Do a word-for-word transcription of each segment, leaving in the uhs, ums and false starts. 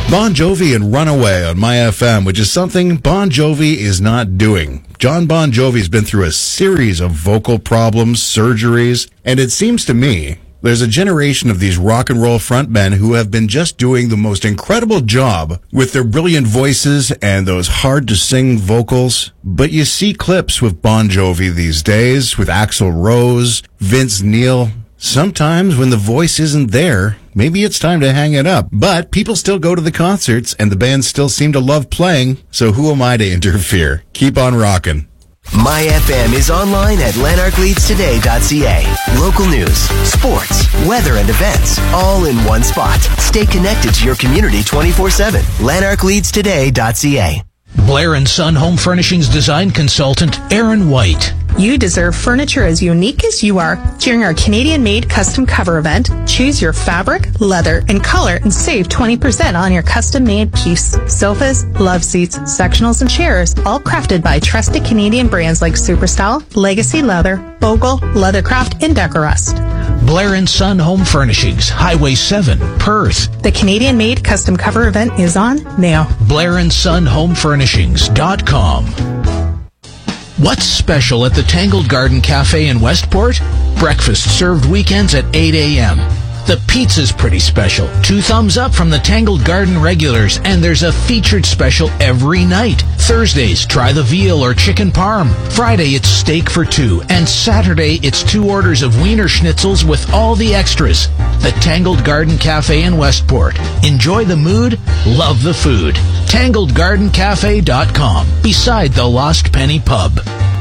Bon Jovi and Runaway on My F M, which is something Bon Jovi is not doing. John Bon Jovi's been through a series of vocal problems, surgeries, and it seems to me there's a generation of these rock and roll frontmen who have been just doing the most incredible job with their brilliant voices and those hard-to-sing vocals. But you see clips with Bon Jovi these days, with Axl Rose, Vince Neil. Sometimes when the voice isn't there, maybe it's time to hang it up. But people still go to the concerts, and the bands still seem to love playing, so who am I to interfere? Keep on rocking. My F M is online at lanark leads today dot c a. Local news, sports, weather, and events, all in one spot. Stay connected to your community twenty-four seven. lanark leads today dot c a. Blair and Son Home Furnishings design consultant Aaron White. You deserve furniture as unique as you are. During our Canadian-made custom cover event, choose your fabric, leather, and color and save twenty percent on your custom-made piece. Sofas, love seats, sectionals, and chairs, all crafted by trusted Canadian brands like Superstyle, Legacy Leather, Bogle, Leathercraft, and Decorust. Blair and Son Home Furnishings, Highway seven, Perth. The Canadian-made custom cover event is on now. Blair and Son Home Furnishings dot com. What's special at the Tangled Garden Cafe in Westport? Breakfast served weekends at eight a.m. The pizza's pretty special. Two thumbs up from the Tangled Garden regulars, and there's a featured special every night. Thursdays, try the veal or chicken parm. Friday, it's steak for two. And Saturday, it's two orders of Wiener Schnitzels with all the extras. The Tangled Garden Cafe in Westport. Enjoy the mood, love the food. tangled garden cafe dot com, beside the Lost Penny Pub.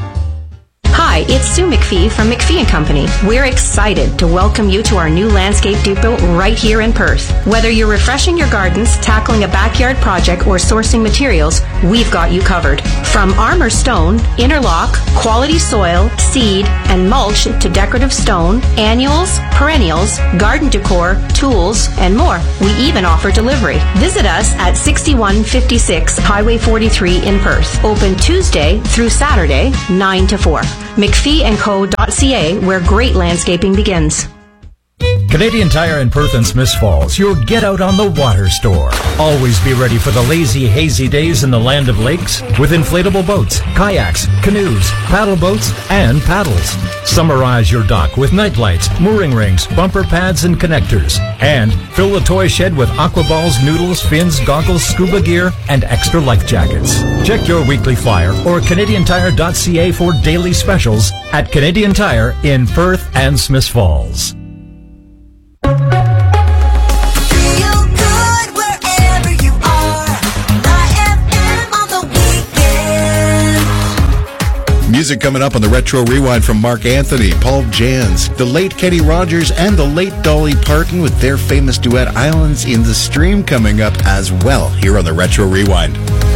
Hi, it's Sue McPhee from McPhee and Company. We're excited to welcome you to our new landscape depot right here in Perth. Whether you're refreshing your gardens, tackling a backyard project, or sourcing materials, we've got you covered. From armor stone, interlock, quality soil, seed, and mulch to decorative stone, annuals, perennials, garden decor, tools, and more. We even offer delivery. Visit us at sixty-one fifty-six Highway forty-three in Perth. Open Tuesday through Saturday, nine to four. mcphee and co dot c a, where great landscaping begins. Canadian Tire in Perth and Smiths Falls, your get out on the water store. Always be ready for the lazy, hazy days in the land of lakes with inflatable boats, kayaks, canoes, paddle boats, and paddles. Summarize your dock with night lights, mooring rings, bumper pads, and connectors. And fill the toy shed with aqua balls, noodles, fins, goggles, scuba gear, and extra life jackets. Check your weekly flyer or Canadian Tire dot c a for daily specials at Canadian Tire in Perth and Smiths Falls. Music coming up on the Retro Rewind from Mark Anthony, Paul Jans, the late Kenny Rogers, and the late Dolly Parton with their famous duet Islands in the Stream coming up as well here on the Retro Rewind.